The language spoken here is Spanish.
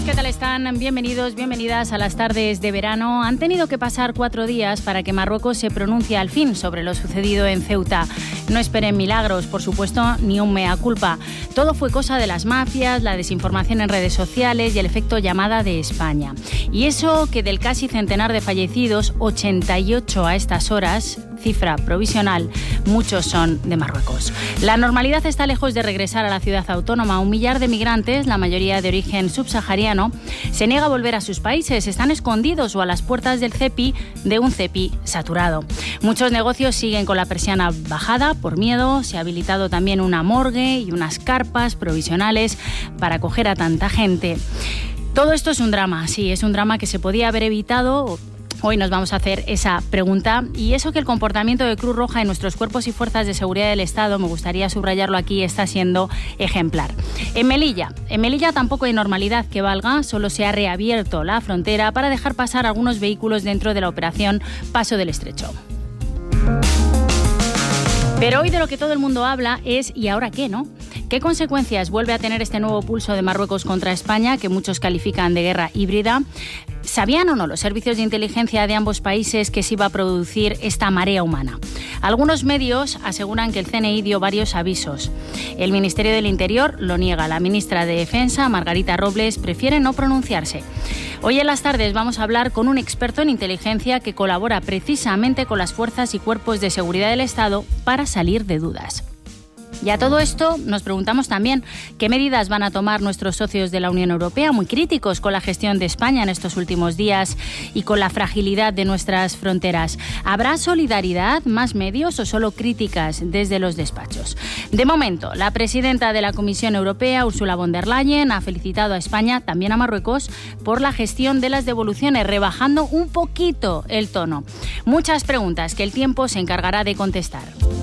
¿Qué tal están? Bienvenidos, bienvenidas a las tardes de verano. Han tenido que pasar 4 días para que Marruecos se pronuncie al fin sobre lo sucedido en Ceuta. No esperen milagros, por supuesto, ni un mea culpa. Todo fue cosa de las mafias, la desinformación en redes sociales y el efecto llamada de España. Y eso que del casi centenar de fallecidos, 88 a estas horas, cifra provisional, muchos son de Marruecos. La normalidad está lejos de regresar a la ciudad autónoma. 1 millar de migrantes, la mayoría de origen subsahariano, se niega a volver a sus países, están escondidos o a las puertas del cepi, de un cepi saturado. Muchos negocios siguen con la persiana bajada por miedo. Se ha habilitado también una morgue y unas carpas provisionales para acoger a tanta gente. Todo esto es un drama, sí, es un drama que se podía haber evitado. Hoy nos vamos a hacer esa pregunta, y eso que el comportamiento de Cruz Roja en nuestros cuerpos y fuerzas de seguridad del Estado, me gustaría subrayarlo aquí, está siendo ejemplar. En Melilla tampoco hay normalidad que valga, solo se ha reabierto la frontera para dejar pasar algunos vehículos dentro de la operación Paso del Estrecho. Pero hoy de lo que todo el mundo habla es ¿y ahora qué, no? ¿Qué consecuencias vuelve a tener este nuevo pulso de Marruecos contra España, que muchos califican de guerra híbrida? ¿Sabían o no los servicios de inteligencia de ambos países que se iba a producir esta marea humana? Algunos medios aseguran que el CNI dio varios avisos. El Ministerio del Interior lo niega. La ministra de Defensa, Margarita Robles, prefiere no pronunciarse. Hoy en las tardes vamos a hablar con un experto en inteligencia que colabora precisamente con las fuerzas y cuerpos de seguridad del Estado para salir de dudas. Y a todo esto nos preguntamos también qué medidas van a tomar nuestros socios de la Unión Europea, muy críticos con la gestión de España en estos últimos días y con la fragilidad de nuestras fronteras. ¿Habrá solidaridad, más medios o solo críticas desde los despachos? De momento, la presidenta de la Comisión Europea, Ursula von der Leyen, ha felicitado a España, también a Marruecos, por la gestión de las devoluciones, rebajando un poquito el tono. Muchas preguntas que el tiempo se encargará de contestar.